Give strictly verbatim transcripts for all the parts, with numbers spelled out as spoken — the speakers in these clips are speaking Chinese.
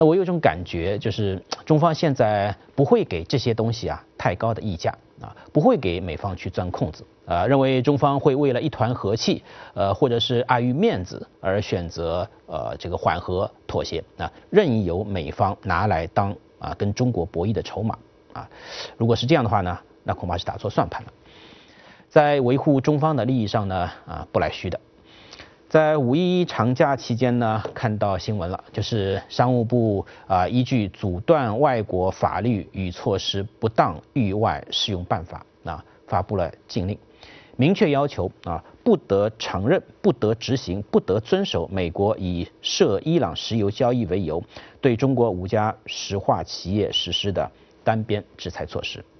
我有一种感觉，就是中方现在不会给这些东西啊太高的溢价啊，不会给美方去钻空子啊，认为中方会为了一团和气，呃，或者是碍于面子而选择呃这个缓和妥协啊，任意由美方拿来当啊跟中国博弈的筹码啊。如果是这样的话呢，那恐怕是打错算盘了。在维护中方的利益上呢，啊不来虚的。在五一长假期间呢，看到新闻了，就是商务部啊、呃、依据阻断外国法律与措施不当域外适用办法啊发布了禁令，明确要求啊不得承认、不得执行、不得遵守美国以涉伊朗石油交易为由对中国五家石化企业实施的单边制裁措施。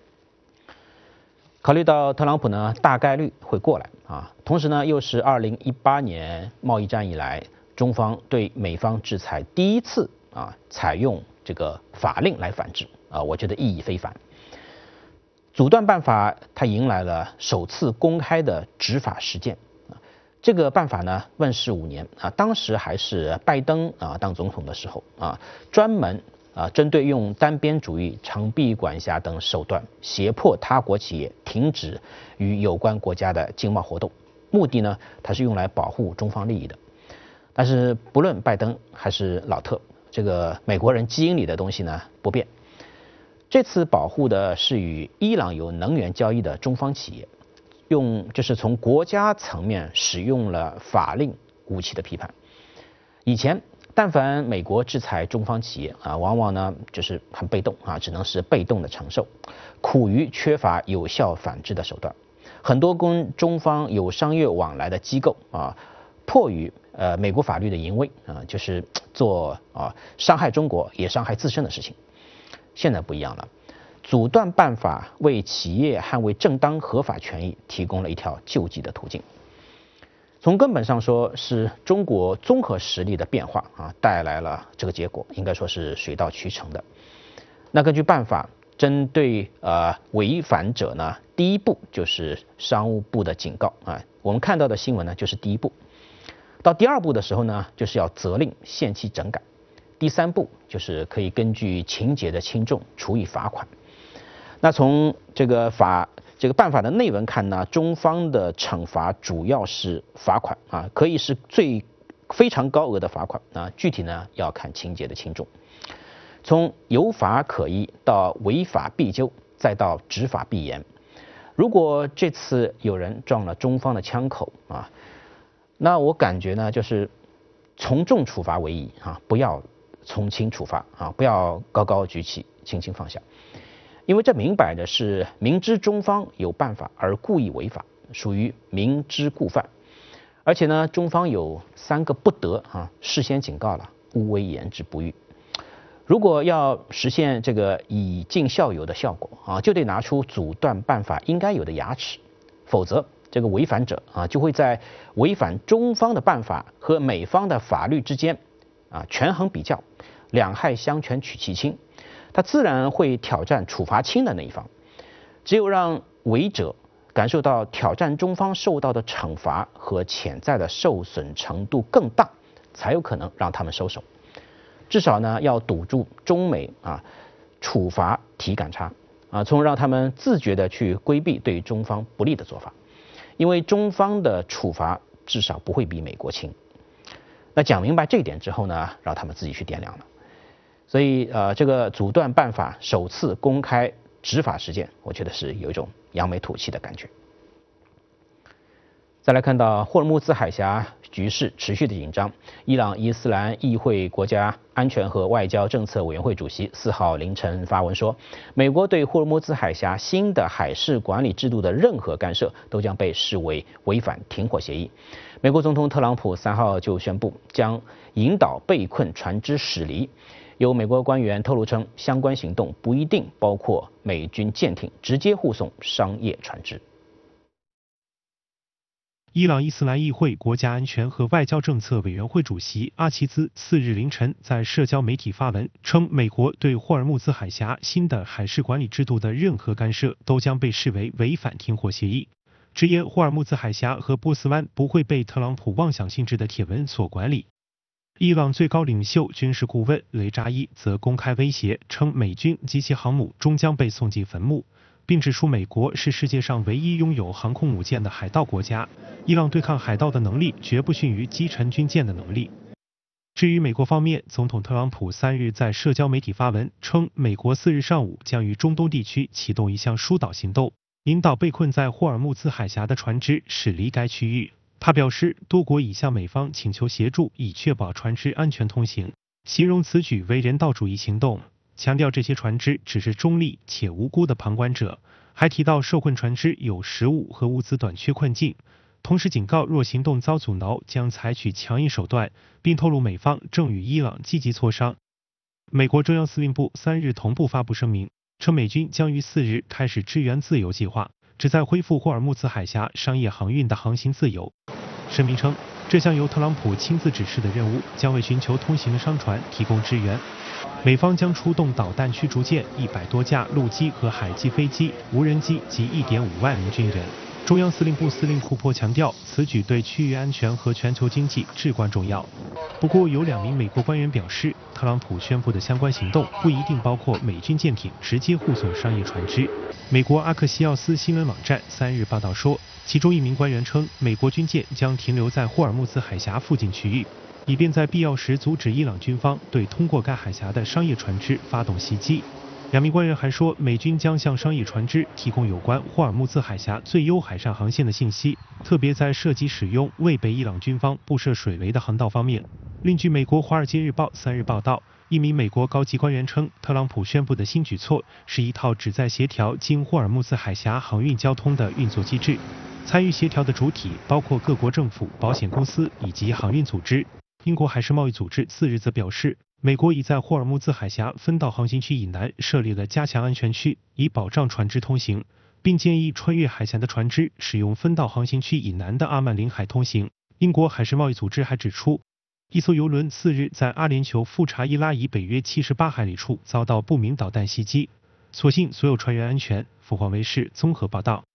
考虑到特朗普呢大概率会过来啊，同时呢又是二零一八年贸易战以来中方对美方制裁第一次啊采用这个法令来反制啊，我觉得意义非凡。阻断办法它迎来了首次公开的执法实践啊，这个办法呢问世五年啊，当时还是拜登啊当总统的时候啊，专门。啊，针对用单边主义、长臂管辖等手段胁迫他国企业停止与有关国家的经贸活动，目的呢，它是用来保护中方利益的。但是不论拜登还是老特，这个美国人基因里的东西呢不变。这次保护的是与伊朗有能源交易的中方企业，用就是从国家层面使用了法令武器的批判。以前。但凡美国制裁中方企业啊，往往呢就是很被动啊，只能是被动的承受，苦于缺乏有效反制的手段。很多跟中方有商业往来的机构啊，迫于呃美国法律的淫威啊，就是做啊伤害中国也伤害自身的事情。现在不一样了，阻断办法为企业捍卫正当合法权益提供了一条救济的途径。从根本上说，是中国综合实力的变化啊，带来了这个结果，应该说是水到渠成的。那根据办法，针对呃违反者呢，第一步就是商务部的警告啊，我们看到的新闻呢就是第一步。到第二步的时候呢，就是要责令限期整改；第三步就是可以根据情节的轻重处以罚款。那从这个法。这个办法的内文看呢，中方的惩罚主要是罚款啊，可以是最非常高额的罚款啊，具体呢要看情节的轻重。从有法可依到违法必究，再到执法必严。如果这次有人撞了中方的枪口啊，那我感觉呢就是从重处罚为宜啊，不要从轻处罚啊，不要高高举起，轻轻放下。因为这明摆的是明知中方有办法而故意违法，属于明知故犯。而且呢，中方有三个不得啊，事先警告了，勿危言之不预。如果要实现这个以儆效尤的效果啊，就得拿出阻断办法应该有的牙齿，否则这个违反者啊就会在违反中方的办法和美方的法律之间啊权衡比较，两害相权取其轻。他自然会挑战处罚轻的那一方，只有让违者感受到挑战中方受到的惩罚和潜在的受损程度更大，才有可能让他们收手。至少呢，要堵住中美啊处罚体感差啊，从而让他们自觉的去规避对中方不利的做法，因为中方的处罚至少不会比美国轻。那讲明白这一点之后呢，让他们自己去掂量了。所以呃，这个阻断办法首次公开执法实践，我觉得是有一种扬眉吐气的感觉。再来看到霍尔木兹海峡局势持续的紧张，伊朗伊斯兰议会国家安全和外交政策委员会主席四号凌晨发文说，美国对霍尔木兹海峡新的海事管理制度的任何干涉都将被视为违反停火协议。美国总统特朗普三号就宣布将引导被困船只驶离。有美国官员透露称，相关行动不一定包括美军舰艇直接护送商业船只。 伊朗伊斯兰议会国家安全和外交政策委员会主席阿齐兹次日凌晨在社交媒体发文称，美国对霍尔木兹海峡新的海事管理制度的任何干涉都将被视为违反停火协议，直言霍尔木兹海峡和波斯湾不会被特朗普妄想性质的帖文所管理。 伊朗最高领袖、军事顾问雷扎伊则公开威胁，称美军及其航母终将被送进坟墓，并指出美国是世界上唯一拥有航空母舰的海盗国家，伊朗对抗海盗的能力绝不逊于击沉军舰的能力。至于美国方面，总统特朗普三日在社交媒体发文称，美国四日上午将于中东地区启动一项疏导行动，引导被困在霍尔木兹海峡的船只驶离该区域。他表示，多国已向美方请求协助，以确保船只安全通行，形容此举为人道主义行动，强调这些船只只是中立且无辜的旁观者，还提到受困船只有食物和物资短缺困境，同时警告若行动遭阻挠，将采取强硬手段，并透露美方正与伊朗积极磋商。美国中央司令部三日同步发布声明，称美军将于四日开始支援自由计划，旨在恢复霍尔木兹海峡商业航运的航行自由。声明称，这项由特朗普亲自指示的任务将为寻求通行的商船提供支援。美方将出动导弹驱逐舰一百多架、陆基和海基飞机、无人机及一点五万名军人。中央司令部司令库珀强调，此举对区域安全和全球经济至关重要。不过，有两名美国官员表示，特朗普宣布的相关行动不一定包括美军舰艇直接护送商业船只。美国阿克西奥斯新闻网站三日报道说，其中一名官员称，美国军舰将停留在霍尔木兹海峡附近区域，以便在必要时阻止伊朗军方对通过该海峡的商业船只发动袭击。两名官员还说，美军将向商业船只提供有关霍尔木兹海峡最优海上航线的信息，特别在涉及使用未被伊朗军方布设水雷的航道方面。另据美国《华尔街日报》三日报道，一名美国高级官员称，特朗普宣布的新举措是一套旨在协调经霍尔木兹海峡航运交通的运作机制，参与协调的主体包括各国政府、保险公司以及航运组织。英国海事贸易组织四日则表示，美国已在霍尔木兹海峡分道航行区以南设立了加强安全区，以保障船只通行，并建议穿越海峡的船只使用分道航行区以南的阿曼领海通行。英国海事贸易组织还指出，一艘油轮四日在阿联酋富查伊拉以北约七十八海里处遭到不明导弹袭击，所幸所有船员安全。凤凰卫视综合报道。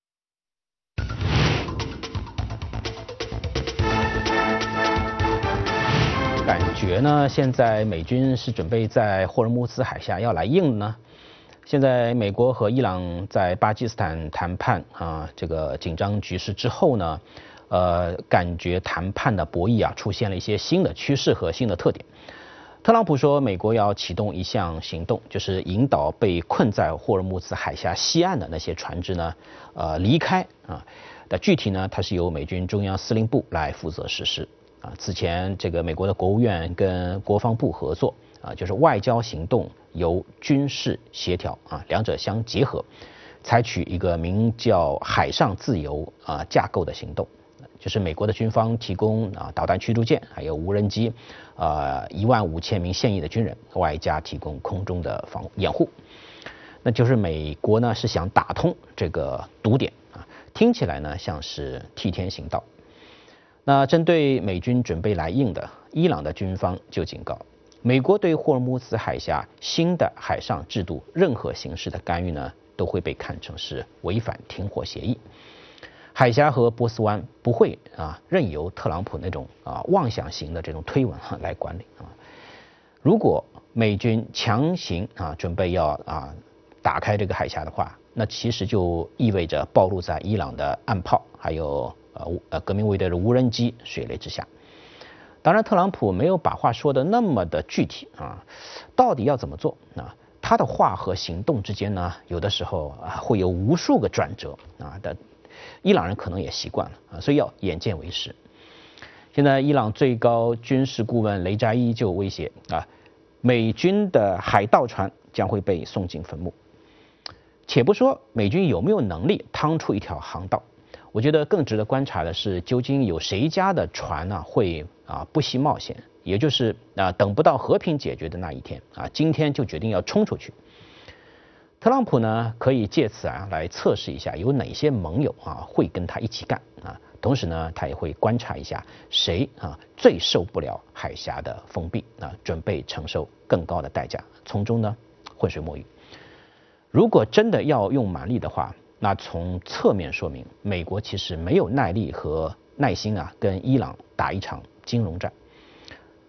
感觉呢，现在美军是准备在霍尔木兹海峡要来硬呢。现在美国和伊朗在巴基斯坦谈判啊，这个紧张局势之后呢，呃，感觉谈判的博弈啊出现了一些新的趋势和新的特点。特朗普说，美国要启动一项行动，就是引导被困在霍尔木兹海峡西岸的那些船只呢，呃，离开啊。那具体呢，它是由美军中央司令部来负责实施。啊，此前这个美国的国务院跟国防部合作啊，就是外交行动由军事协调啊，两者相结合，采取一个名叫海上自由啊架构的行动，就是美国的军方提供啊导弹驱逐舰，还有无人机，呃一万五千名现役的军人，外加提供空中的防掩护。那就是美国呢是想打通这个堵点啊，听起来呢像是替天行道。那针对美军准备来硬的，伊朗的军方就警告，美国对霍尔木兹海峡新的海上制度任何形式的干预呢，都会被看成是违反停火协议。海峡和波斯湾不会啊任由特朗普那种啊妄想型的这种推文啊来管理啊。如果美军强行啊准备要啊打开这个海峡的话，那其实就意味着暴露在伊朗的岸炮还有呃呃革命卫队的无人机水雷之下。当然，特朗普没有把话说的那么的具体啊，到底要怎么做啊？他的话和行动之间呢，有的时候啊会有无数个转折啊的，伊朗人可能也习惯了啊，所以要眼见为实。现在，伊朗最高军事顾问雷扎伊就威胁啊，美军的海盗船将会被送进坟墓。且不说美军有没有能力趟出一条航道，我觉得更值得观察的是，究竟有谁家的船呢、啊、会啊不惜冒险，也就是啊等不到和平解决的那一天啊，今天就决定要冲出去。特朗普呢可以借此啊来测试一下有哪些盟友啊会跟他一起干啊，同时呢他也会观察一下谁啊最受不了海峡的封闭啊，准备承受更高的代价，从中呢浑水摸鱼。如果真的要用蛮力的话，那从侧面说明美国其实没有耐力和耐心啊跟伊朗打一场金融战。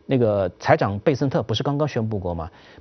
那个财长贝森特不是刚刚宣布过吗？